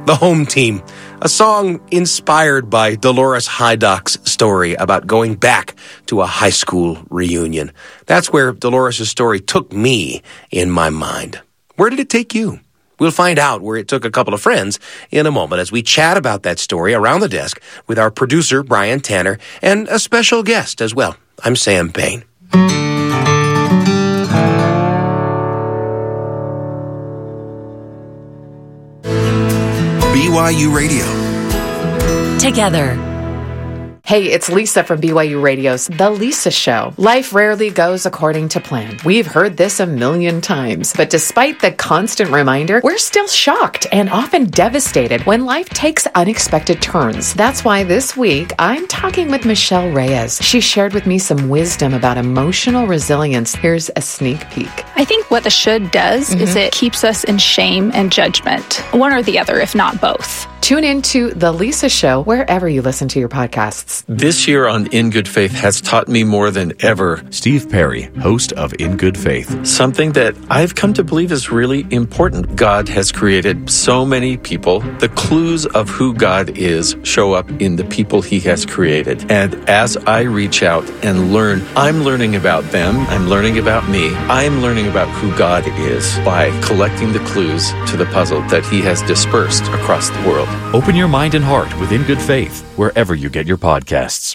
The Home Team, a song inspired by Dolores Hydock's story about going back to a high school reunion. That's where Dolores' story took me in my mind. Where did it take you? We'll find out where it took a couple of friends in a moment as we chat about that story around the desk with our producer, Brian Tanner, and a special guest as well. I'm Sam Payne. BYU Radio. Together. Hey, it's Lisa from BYU Radio's The Lisa Show. Life rarely goes according to plan. We've heard this a million times. But despite the constant reminder, we're still shocked and often devastated when life takes unexpected turns. That's why this week, I'm talking with Michelle Reyes. She shared with me some wisdom about emotional resilience. Here's a sneak peek. I think what the should does is it keeps us in shame and judgment. One or the other, if not both. Tune into The Lisa Show wherever you listen to your podcasts. This year on In Good Faith has taught me more than ever. Steve Perry, host of In Good Faith. Something that I've come to believe is really important. God has created so many people. The clues of who God is show up in the people he has created. And as I reach out and learn, I'm learning about them. I'm learning about me. I'm learning about who God is by collecting the clues to the puzzle that he has dispersed across the world. Open your mind and heart with In Good Faith, wherever you get your podcasts.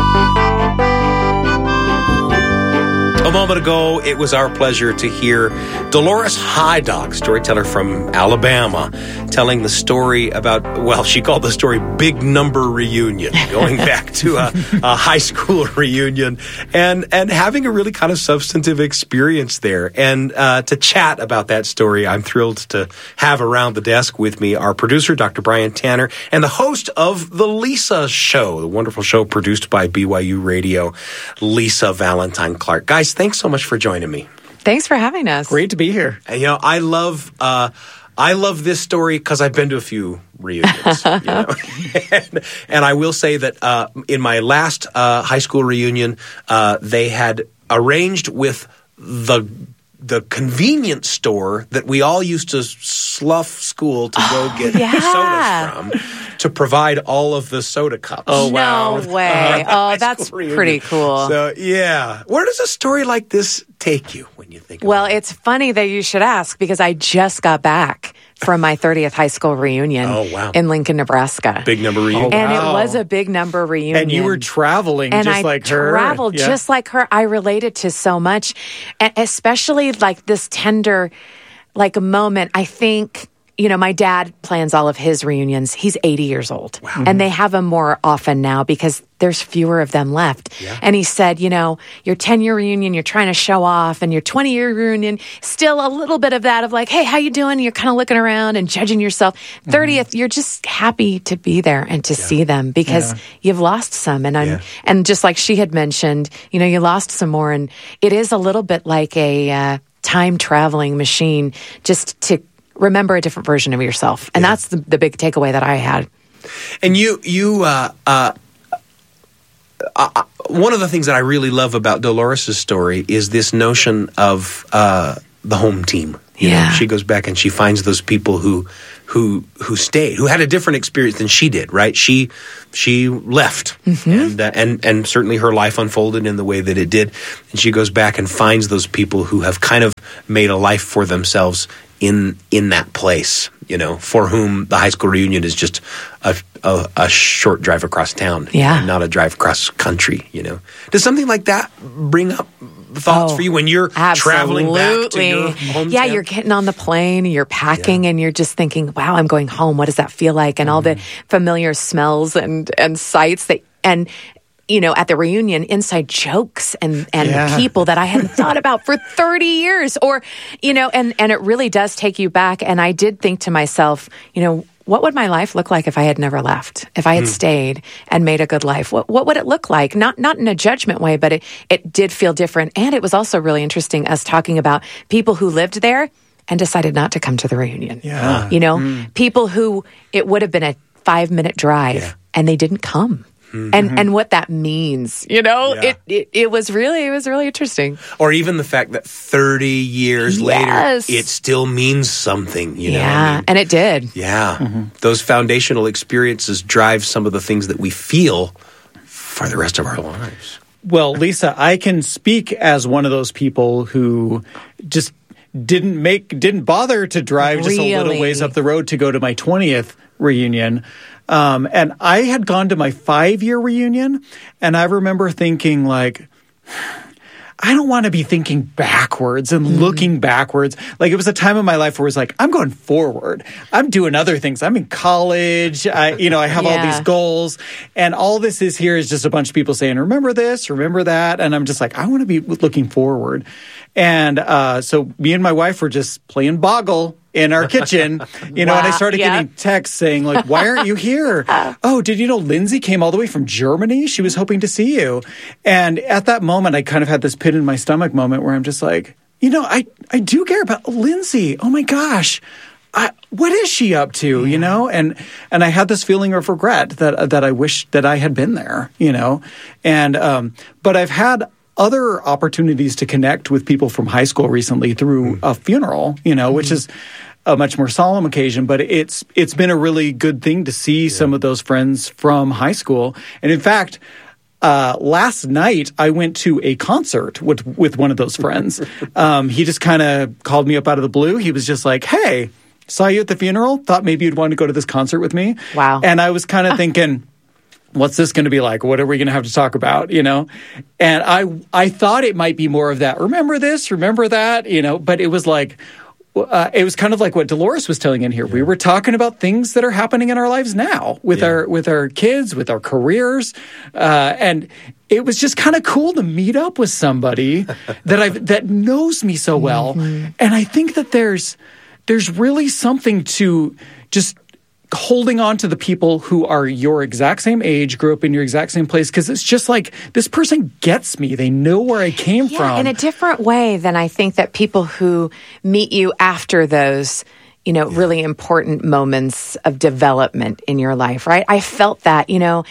A moment ago, it was our pleasure to hear Dolores Hydock, storyteller from Alabama, telling the story about, well, she called the story Big Number Reunion, going back to a high school reunion and having a really kind of substantive experience there. And to chat about that story, I'm thrilled to have around the desk with me our producer, Dr. Brian Tanner, and the host of The Lisa Show, the wonderful show produced by BYU Radio, Lisa Valentine Clark. Guys, thanks so much for joining me. Thanks for having us. Great to be here. And, I love this story because I've been to a few reunions. And I will say that in my last high school reunion, they had arranged with the convenience store that we all used to slough school to go get sodas from to provide all of the soda cups. Oh, wow. No way. That's pretty cool. So, yeah. Where does a story like this take you when you think Well, about it? it's funny that you should ask because I just got back from my 30th high school reunion in Lincoln, Nebraska. Big number reunion. And it was a big number reunion. And you were traveling and just like her. And I traveled just like her. I related to so much, and especially like this tender moment. I think, my dad plans all of his reunions. He's 80 years old. Wow. And they have them more often now because there's fewer of them left. Yeah. And he said, your 10-year reunion, you're trying to show off, and your 20-year reunion, still a little bit of that of like, hey, how you doing? You're kind of looking around and judging yourself. 30th, you're just happy to be there and to see them because you've lost some. And just like she had mentioned, you lost some more. And it is a little bit like a time-traveling machine just to remember a different version of yourself. And that's the big takeaway that I had. And one of the things that I really love about Dolores' story is this notion of the home team. You know, she goes back and she finds those people who stayed, who had a different experience than she did, right? She left, and certainly her life unfolded in the way that it did. And she goes back and finds those people who have kind of made a life for themselves in that place, for whom the high school reunion is just a short drive across town, not a drive across country. Does something like that bring up thoughts for you when you're traveling back to your hometown? Yeah, you're getting on the plane, you're packing, and you're just thinking, wow, I'm going home. What does that feel like? And all the familiar smells and sights that, and at the reunion, inside jokes and people that I hadn't thought about for 30 years and it really does take you back. And I did think to myself, what would my life look like if I had never left? If I had stayed and made a good life, what would it look like? Not in a judgment way, but it did feel different. And it was also really interesting us talking about people who lived there and decided not to come to the reunion. Yeah. People who it would have been a 5-minute drive and they didn't come. and what that means. Yeah. It was really interesting. Or even the fact that 30 years later, Yes. it still means something, Yeah, and it did. Yeah. Those foundational experiences drive some of the things that we feel for the rest of our lives. Well, Lisa, I can speak as one of those people who just didn't bother to drive just a little ways up the road to go to my 20th reunion. And I had gone to my 5-year reunion, and I remember thinking, like, I don't want to be thinking backwards and looking backwards. Like, it was a time in my life where it was like, I'm going forward. I'm doing other things. I'm in college. I have all these goals. And all this is here is just a bunch of people saying, remember this, remember that. And I'm just like, I want to be looking forward. And so me and my wife were just playing Boggle in our kitchen, and I started getting texts saying, like, why aren't you here? Oh, did you know Lindsay came all the way from Germany? She was hoping to see you. And at that moment, I kind of had this pit in my stomach moment where I'm just like, I do care about Lindsay. Oh my gosh. What is she up to, And I had this feeling of regret that I wish that I had been there, And but I've had other opportunities to connect with people from high school recently through a funeral, which is a much more solemn occasion, but it's been a really good thing to see some of those friends from high school. And in fact, last night I went to a concert with one of those friends. He just kind of called me up out of the blue. He was just like, hey, saw you at the funeral, thought maybe you'd want to go to this concert with me. Wow. And I was kind of thinking, what's this going to be like? What are we going to have to talk about, And I thought it might be more of that, remember this, remember that, but it was like, it was kind of like what Dolores was telling in here. Yeah. We were talking about things that are happening in our lives now with our kids, with our careers. And it was just kind of cool to meet up with somebody that knows me so well. And I think that there's really something to just holding on to the people who are your exact same age, grew up in your exact same place, because it's just like, this person gets me. They know where I came from. In a different way than I think that people who meet you after those, really important moments of development in your life, right? I felt that,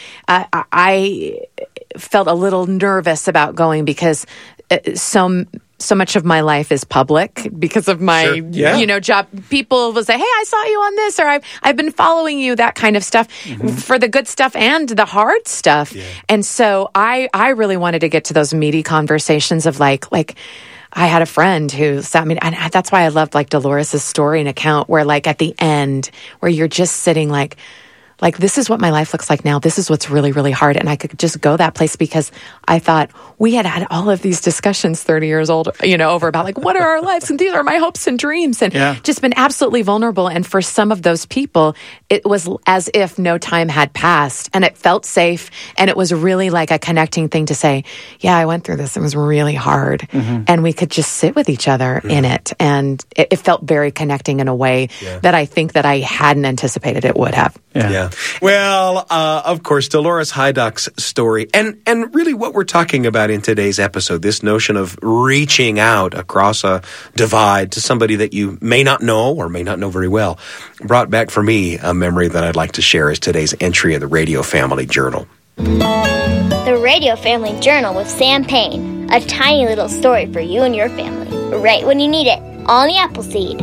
I felt a little nervous about going because so much of my life is public because of my, job. People will say, hey, I saw you on this, or I've been following you, that kind of stuff, for the good stuff and the hard stuff. Yeah. And so I really wanted to get to those meaty conversations of like I had a friend who sat me, and that's why I loved like Dolores' story and account where like at the end, where you're just sitting like, this is what my life looks like now. This is what's really, really hard. And I could just go that place because I thought we had all of these discussions 30 years old, over about like, what are our lives? And these are my hopes and dreams. And just been absolutely vulnerable. And for some of those people, it was as if no time had passed and it felt safe. And it was really like a connecting thing to say, yeah, I went through this. It was really hard. And we could just sit with each other in it. And it felt very connecting in a way that I think that I hadn't anticipated it would have. Yeah. Well, of course, Dolores Hydock's story, and really what we're talking about in today's episode, this notion of reaching out across a divide to somebody that you may not know or may not know very well, brought back for me a memory that I'd like to share as today's entry in the Radio Family Journal. The Radio Family Journal with Sam Payne, a tiny little story for you and your family, right when you need it, on the Appleseed.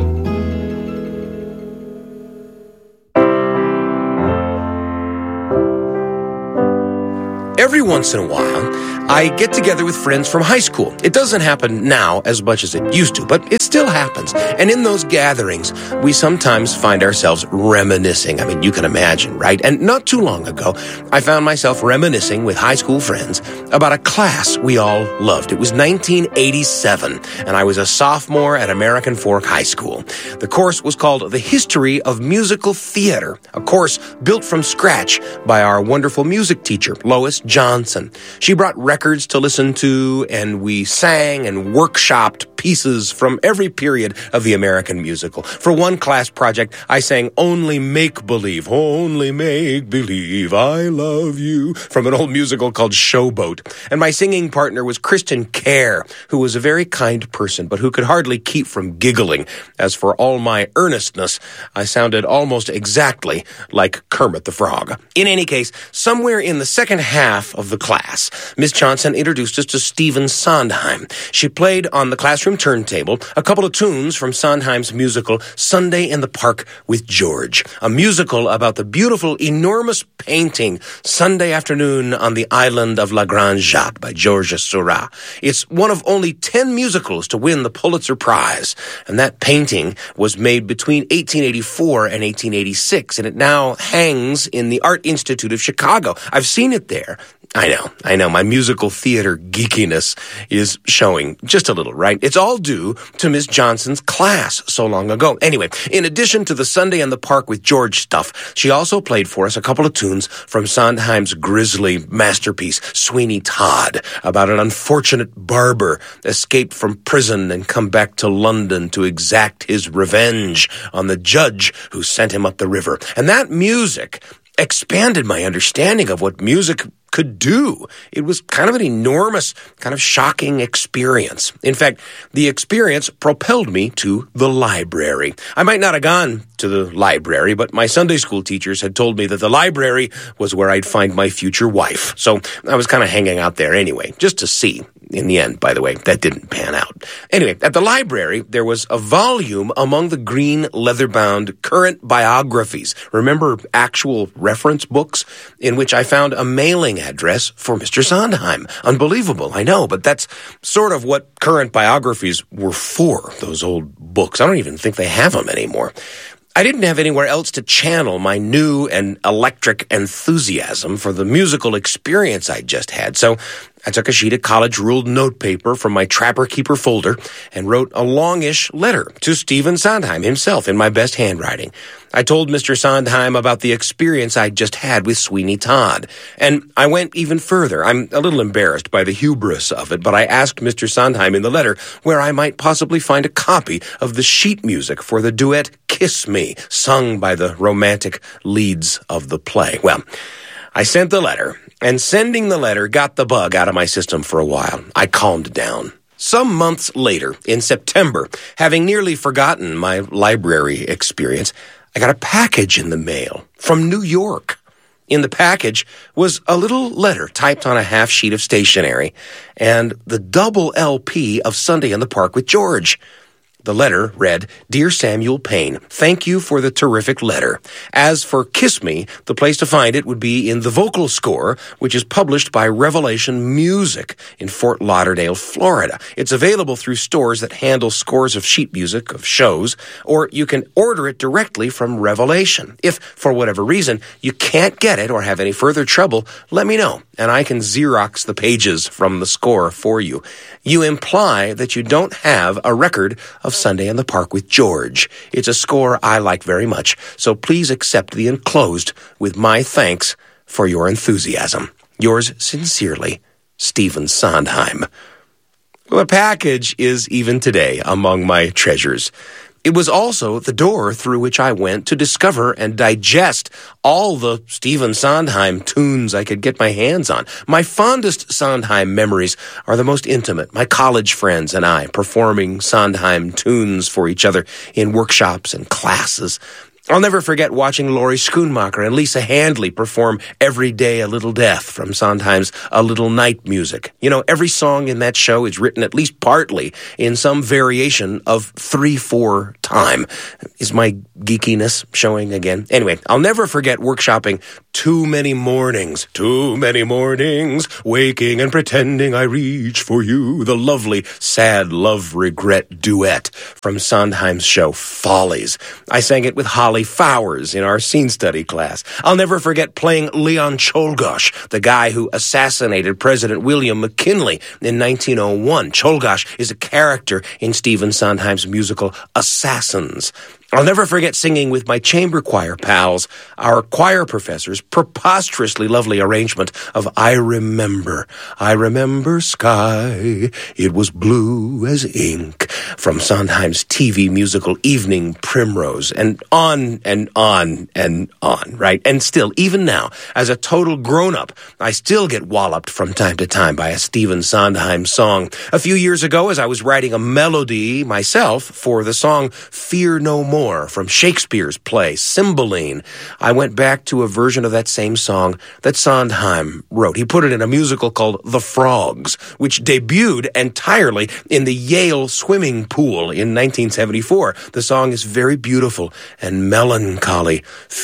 Every once in a while, I get together with friends from high school. It doesn't happen now as much as it used to, but it still happens. And in those gatherings, we sometimes find ourselves reminiscing. I mean, you can imagine, right? And not too long ago, I found myself reminiscing with high school friends about a class we all loved. It was 1987, and I was a sophomore at American Fork High School. The course was called The History of Musical Theater, a course built from scratch by our wonderful music teacher, Lois Johnson. She brought records to listen to, and we sang and workshopped pieces from every period of the American musical. For one class project, I sang Only Make Believe, Only Make Believe, I Love You, from an old musical called Showboat. And my singing partner was Kristen Kerr, who was a very kind person, but who could hardly keep from giggling. As for all my earnestness, I sounded almost exactly like Kermit the Frog. In any case, somewhere in the second half of the class, Miss Johnson introduced us to Stephen Sondheim. She played on the classroom turntable a couple of tunes from Sondheim's musical Sunday in the Park with George, a musical about the beautiful, enormous painting Sunday Afternoon on the Island of La Grande Jatte by Georges Seurat. It's one of only 10 musicals to win the Pulitzer Prize, and that painting was made between 1884 and 1886, and it now hangs in the Art Institute of Chicago. I've seen it there. I know, my musical theater geekiness is showing just a little, right? It's all due to Miss Johnson's class so long ago. Anyway, in addition to the Sunday in the Park with George stuff, she also played for us a couple of tunes from Sondheim's grisly masterpiece, Sweeney Todd, about an unfortunate barber escaped from prison and come back to London to exact his revenge on the judge who sent him up the river. And that music expanded my understanding of what music could do. It was kind of an enormous, kind of shocking experience. In fact, the experience propelled me to the library. I might not have gone to the library, but my Sunday school teachers had told me that the library was where I'd find my future wife. So I was kind of hanging out there anyway, just to see. In the end, by the way, that didn't pan out. Anyway, at the library, there was a volume among the green leather-bound current biographies. Remember actual reference books? In which I found a mailing address for Mr. Sondheim. Unbelievable, I know, but that's sort of what current biographies were for, those old books. I don't even think they have them anymore. I didn't have anywhere else to channel my new and electric enthusiasm for the musical experience I'd just had, so I took a sheet of college-ruled notepaper from my Trapper-Keeper folder and wrote a longish letter to Stephen Sondheim himself in my best handwriting. I told Mr. Sondheim about the experience I'd just had with Sweeney Todd. And I went even further. I'm a little embarrassed by the hubris of it, but I asked Mr. Sondheim in the letter where I might possibly find a copy of the sheet music for the duet Kiss Me, sung by the romantic leads of the play. Well, I sent the letter, and sending the letter got the bug out of my system for a while. I calmed down. Some months later, in September, having nearly forgotten my library experience, I got a package in the mail from New York. In the package was a little letter typed on a half sheet of stationery and the double LP of Sunday in the Park with George. The letter read, Dear Samuel Payne, thank you for the terrific letter. As for Kiss Me, the place to find it would be in the vocal score, which is published by Revelation Music in Fort Lauderdale, Florida. It's available through stores that handle scores of sheet music of shows, or you can order it directly from Revelation. If, for whatever reason, you can't get it or have any further trouble, let me know, and I can Xerox the pages from the score for you. You imply that you don't have a record of Sunday in the Park with George. It's a score I like very much, so please accept the enclosed with my thanks for your enthusiasm. Yours sincerely, Stephen Sondheim. Well, the package is even today among my treasures. It was also the door through which I went to discover and digest all the Stephen Sondheim tunes I could get my hands on. My fondest Sondheim memories are the most intimate. My college friends and I performing Sondheim tunes for each other in workshops and classes. I'll never forget watching Laurie Schoonmaker and Lisa Handley perform Every Day a Little Death from Sondheim's A Little Night music. You know, every song in that show is written at least partly in some variation of 3/4 time. Is my geekiness showing again? Anyway, I'll never forget workshopping Too Many Mornings, waking and pretending I reach for you, the lovely sad love regret duet from Sondheim's show Follies. I sang it with Holly Fowers in our scene study class. I'll never forget playing Leon Czolgosz, the guy who assassinated President William McKinley in 1901. Czolgosz is a character in Stephen Sondheim's musical Assassins. I'll never forget singing with my chamber choir pals, our choir professor's preposterously lovely arrangement of I Remember Sky, it was blue as ink, from Sondheim's TV musical Evening Primrose, and on and on and on, right? And still, even now, as a total grown-up, I still get walloped from time to time by a Stephen Sondheim song. A few years ago, as I was writing a melody myself for the song Fear No More from Shakespeare's play Cymbeline, I went back to a version of that same song that Sondheim wrote. He put it in a musical called The Frogs, which debuted entirely in the Yale swimming pool in 1974. The song is very beautiful and melancholy.